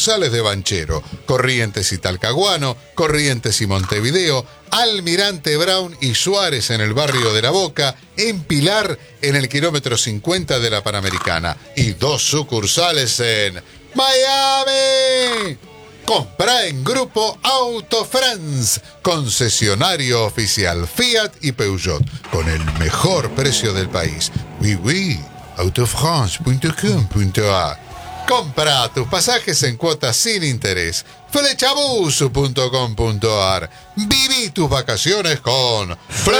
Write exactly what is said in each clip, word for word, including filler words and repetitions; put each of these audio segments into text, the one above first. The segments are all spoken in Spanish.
sucursales de Banchero, Corrientes y Talcahuano, Corrientes y Montevideo, Almirante Brown y Suárez en el barrio de La Boca, en Pilar en el kilómetro cincuenta de la Panamericana y dos sucursales en Miami. Compra en Grupo Auto France, concesionario oficial Fiat y Peugeot, con el mejor precio del país. Oui, oui, autofrance punto com punto a. Compra tus pasajes en cuotas sin interés. flechabuso punto com punto a r. Viví tus vacaciones con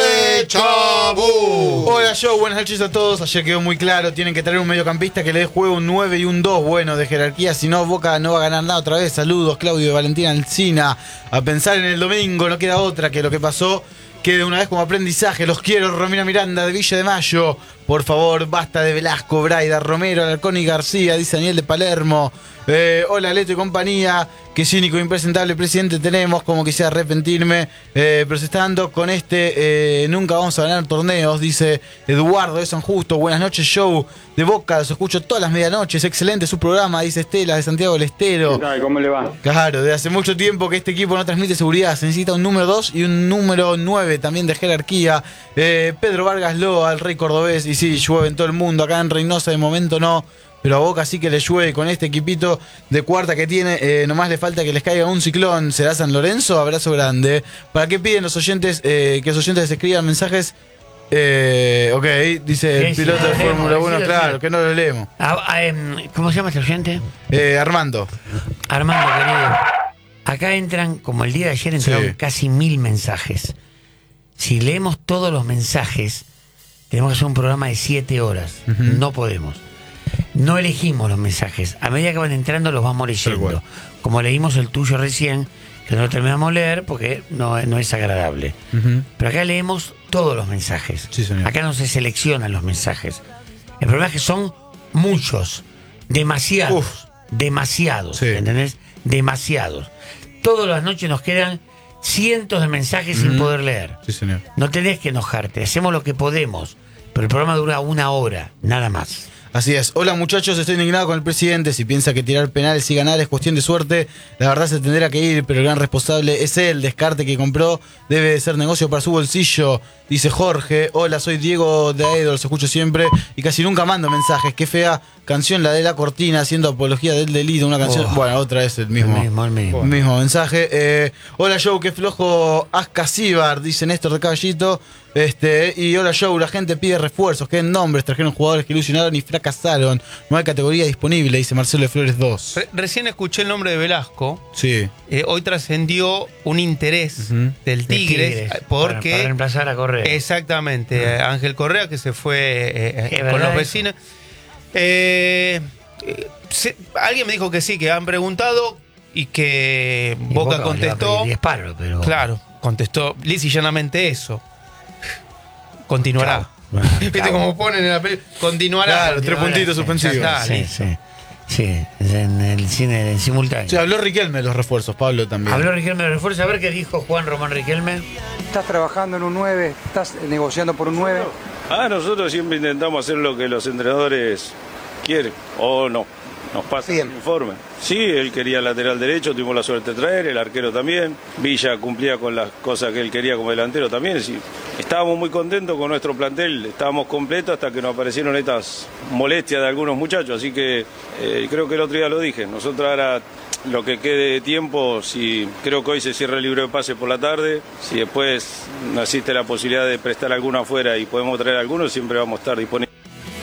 Flechabús. Hola, Joe, buenas noches a todos. Ayer quedó muy claro, tienen que traer un mediocampista que le dé juego un nueve y un dos bueno de jerarquía, si no Boca no va a ganar nada otra vez. Saludos, Claudio de Valentina Alsina. A pensar en el domingo, no queda otra que lo que pasó quede una vez como aprendizaje. Los quiero, Romina Miranda de Villa de Mayo. Por favor, basta de Velasco, Braida, Romero, Alarcón y García, dice Daniel de Palermo. Eh, hola, Leto y compañía. Qué cínico e impresentable presidente tenemos, como quisiera arrepentirme, eh, pero se está dando con este, eh, nunca vamos a ganar torneos, dice Eduardo de San Justo. Buenas noches, show de Boca, los escucho todas las medianoches, excelente su programa, dice Estela de Santiago del Estero. ¿Qué tal? ¿Cómo le va? Claro, desde hace mucho tiempo que este equipo no transmite seguridad, se necesita un número dos y un número nueve también de jerarquía. eh, Pedro Vargas Loa, el rey cordobés, y sí, llueve en todo el mundo, acá en Reynosa de momento no, pero a Boca sí que le llueve con este equipito de cuarta que tiene. Eh, nomás le falta que les caiga un ciclón. ¿Será San Lorenzo? Abrazo grande. ¿Para qué piden los oyentes eh, que los oyentes les escriban mensajes? Eh, ok, dice el piloto de Fórmula uno, claro, que no lo leemos. Ah, ah, eh, ¿Cómo se llama este oyente? Eh, Armando. Armando, querido. Acá entran, como el día de ayer, entraron sí. casi mil mensajes. Si leemos todos los mensajes, tenemos que hacer un programa de siete horas. Uh-huh. No podemos. No elegimos los mensajes. A medida que van entrando los vamos leyendo. Como leímos el tuyo recién, que no lo terminamos de leer porque no, no es agradable. Uh-huh. Pero acá leemos todos los mensajes. Sí, señor. Acá no se seleccionan los mensajes. El problema es que son muchos. Demasiados. Uf. Demasiados. Sí. ¿Entendés? Demasiados. Todas las noches nos quedan cientos de mensajes uh-huh. sin poder leer. Sí, señor. No tenés que enojarte. Hacemos lo que podemos. Pero el programa dura una hora. Nada más. Así es. Hola muchachos, estoy indignado con el presidente. Si piensa que tirar penales y ganar es cuestión de suerte, la verdad se tendrá que ir, pero el gran responsable es él. Descarte que compró debe de ser negocio para su bolsillo, dice Jorge. Hola, soy Diego de Aedo, los escucho siempre y casi nunca mando mensajes. Qué fea canción la de La Cortina, haciendo apología del delito. Una canción, oh. bueno, otra vez el mismo, el mismo, el mismo. mismo mensaje. Eh, hola Joe, qué flojo Ascasíbar, dice Néstor de Caballito. Este, y hola Joe, la gente pide refuerzos, que en nombres trajeron jugadores que ilusionaron y fracasaron. No hay categoría disponible, dice Marcelo de Flores dos. Re- recién escuché el nombre de Velasco. Sí. Eh, hoy trascendió un interés uh-huh. del Tigres, Tigres porque para, para reemplazar a Correa. Exactamente, uh-huh. Ángel Correa, que se fue eh, con los vecinos. Eh, eh, se, alguien me dijo que sí, que han preguntado y que y Boca, Boca contestó. Disparo, pero... Claro, contestó lisa y llanamente eso. Continuará. Claro. ¿Viste claro. cómo ponen en la película? Continuará. Claro, Continuará. tres puntitos suspensivos. Está, sí, sí, sí, en el cine en simultáneo. Sí, habló Riquelme de los refuerzos, Pablo también. Habló Riquelme de los refuerzos. A ver qué dijo Juan Román Riquelme. ¿Estás trabajando en un nueve? ¿Estás negociando por un nueve? Ah, nosotros siempre intentamos hacer lo que los entrenadores quieren, o no. Nos pasa el informe. Sí, él quería lateral derecho, tuvimos la suerte de traer, el arquero también. Villa cumplía con las cosas que él quería como delantero también. Sí. Estábamos muy contentos con nuestro plantel, estábamos completos hasta que nos aparecieron estas molestias de algunos muchachos. Así que eh, creo que el otro día lo dije. Nosotros ahora, lo que quede de tiempo, si creo que hoy se cierra el libro de pase por la tarde, si después no existe la posibilidad de prestar alguno afuera y podemos traer algunos, siempre vamos a estar disponibles.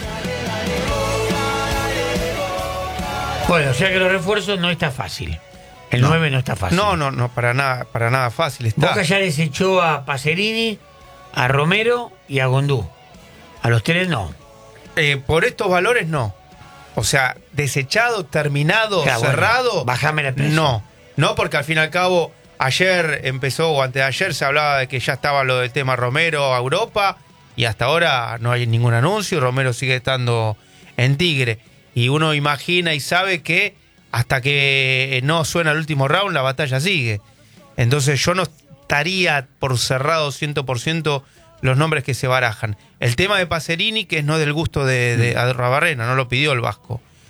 Bueno, o sea que los refuerzos no está fácil. El no. nueve no está fácil. No, no, no, para nada, para nada fácil está. Boca ya desechó a Pacerini, a Romero y a Gondú. A los tres no. Eh, por estos valores no. O sea, desechado, terminado, claro, cerrado. Bueno, bájame la presión. No, no, porque al fin y al cabo, ayer empezó, o antes de ayer se hablaba de que ya estaba lo del tema Romero a Europa, y hasta ahora no hay ningún anuncio. Romero sigue estando en Tigre. Y uno imagina y sabe que hasta que no suena el último round, la batalla sigue. Entonces yo no estaría por cerrado cien por ciento los nombres que se barajan. El tema de Pacerini, que es no del gusto de, de Arrabarrena, no lo pidió el Vasco.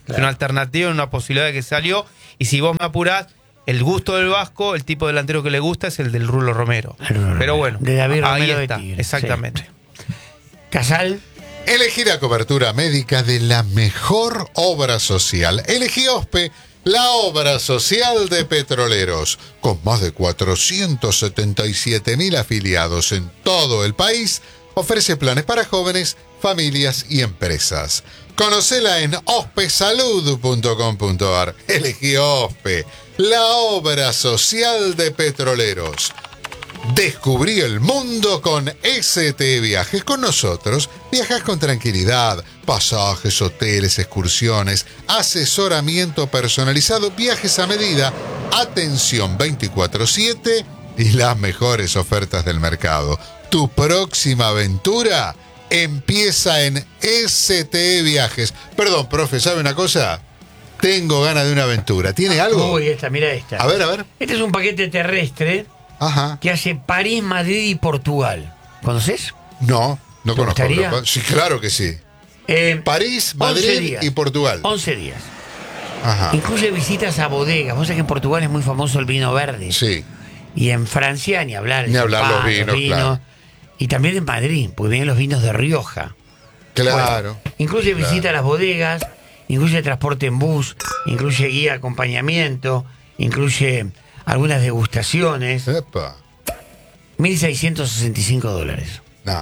Es una alternativa, una posibilidad que salió. Y si vos me apurás, el gusto del Vasco, el tipo de delantero que le gusta es el del Rulo Romero. Rulo Pero Romero. bueno, De David ahí Romero de está, Tigre. exactamente. Sí. Casal. Elegí la cobertura médica de la mejor obra social. Elegí OSPE, la obra social de Petroleros. Con más de cuatrocientos setenta y siete mil afiliados en todo el país, ofrece planes para jóvenes, familias y empresas. Conocela en ospesalud punto com punto ar. Elegí OSPE, la obra social de Petroleros. Descubrí el mundo con S T Viajes. Con nosotros viajas con tranquilidad. Pasajes, hoteles, excursiones, asesoramiento personalizado, viajes a medida, atención veinticuatro siete y las mejores ofertas del mercado. Tu próxima aventura empieza en S T Viajes. Perdón, profe, ¿sabe una cosa? Tengo ganas de una aventura. ¿Tiene algo? Uy, esta, mira esta. A ver, a ver. Este es un paquete terrestre Ajá. que hace París, Madrid y Portugal. ¿Conoces? No, no ¿Te conozco. gustaría? Sí, claro que sí. Eh, París, once Madrid días. y Portugal. once días. Ajá. Incluye visitas a bodegas. Vos sabés que en Portugal es muy famoso el vino verde. Sí. Y en Francia ni hablar. el Ni hablar los champán, vinos, claro. Y también en Madrid, porque vienen los vinos de Rioja. Claro. Bueno, incluye claro. visita a las bodegas, incluye transporte en bus, incluye guía acompañamiento, incluye algunas degustaciones. Epa. mil seiscientos sesenta y cinco dólares. No.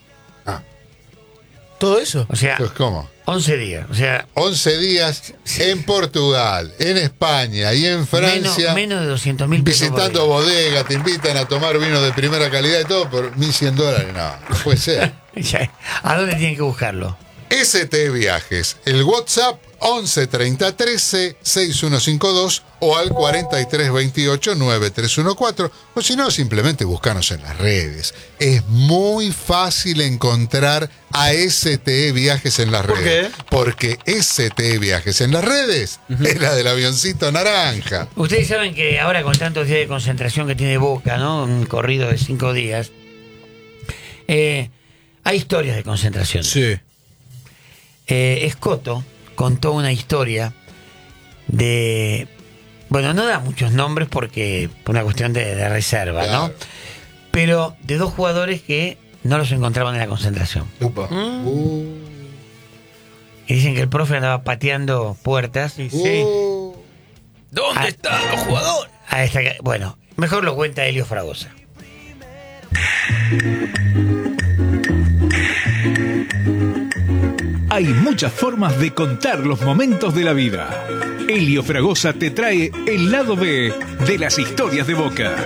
¿Todo eso? O sea, Entonces, ¿cómo? once días. O sea, once días en Portugal, en España y en Francia. menos, menos de doscientos mil pesos. Visitando por bodegas, te invitan a tomar vino de primera calidad y todo por mil cien dólares. No, no puede ser. día. ¿A dónde tienen que buscarlo? S T Viajes, el WhatsApp once treinta trece sesenta y uno cincuenta y dos o al cuarenta y tres veintiocho noventa y tres catorce, o si no, simplemente buscanos en las redes. Es muy fácil encontrar a S T Viajes en las ¿Por redes. qué? Porque S T Viajes en las redes es la del avioncito naranja. Ustedes saben que ahora con tantos días de concentración que tiene Boca, ¿no? Un corrido de cinco días. Eh, hay historias de concentración. Sí. Eh, Escoto contó una historia de... Bueno, no da muchos nombres porque por una cuestión de, de reserva, Claro. ¿no? Pero de dos jugadores que no los encontraban en la concentración. Upa. Uh, Y dicen que el profe andaba pateando puertas. Sí, sí. uh. ¿Dónde Ah. están los jugadores? A esta, bueno, mejor lo cuenta Helio Fragosa. Hay muchas formas de contar los momentos de la vida. Helio Fragosa te trae el lado B de las historias de Boca.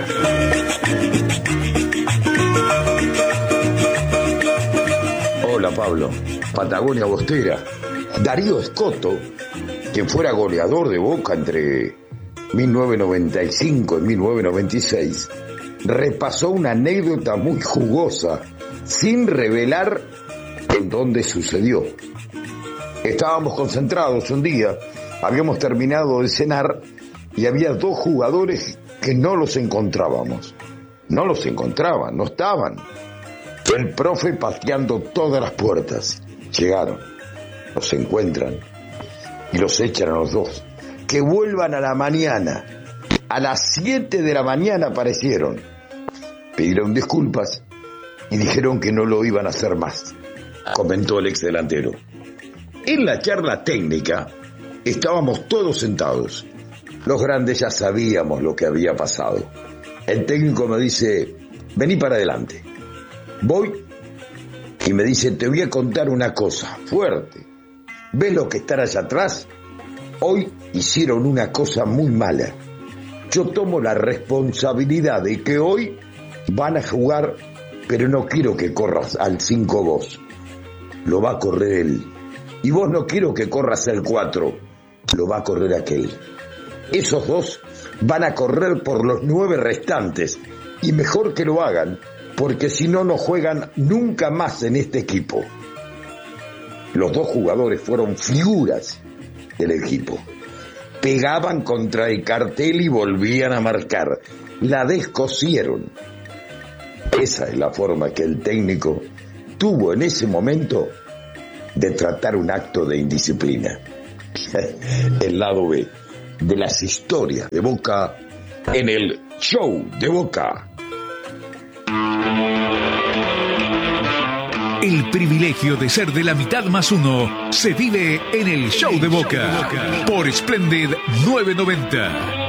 Hola Pablo, Patagonia Bostera. Darío Escoto, quien fuera goleador de Boca entre mil novecientos noventa y cinco y mil novecientos noventa y seis, repasó una anécdota muy jugosa, sin revelar en dónde sucedió. Estábamos concentrados un día, habíamos terminado de cenar y había dos jugadores que no los encontrábamos. No los encontraban, no estaban. El profe pateando todas las puertas. Llegaron, los encuentran y los echan a los dos. Que vuelvan a la mañana. A las siete de la mañana aparecieron. Pidieron disculpas y dijeron que no lo iban a hacer más, comentó el ex delantero. En la charla técnica estábamos todos sentados. Los grandes ya sabíamos lo que había pasado. El técnico me dice, vení para adelante. Voy y me dice, te voy a contar una cosa fuerte. ¿Ves lo que están allá atrás? Hoy hicieron una cosa muy mala. Yo tomo la responsabilidad de que hoy van a jugar, pero no quiero que corras al cinco vos. Lo va a correr él. Y vos no quiero que corras al cuatro. Lo va a correr aquel. Esos dos van a correr por los nueve restantes. Y mejor que lo hagan, porque si no, no juegan nunca más en este equipo. Los dos jugadores fueron figuras del equipo. Pegaban contra el cartel y volvían a marcar. La descosieron. Esa es la forma que el técnico tuvo en ese momento de tratar un acto de indisciplina. el lado B de las historias de Boca en el Show de Boca. El privilegio de ser de la mitad más uno se vive en el Show de Boca por Splendid novecientos noventa.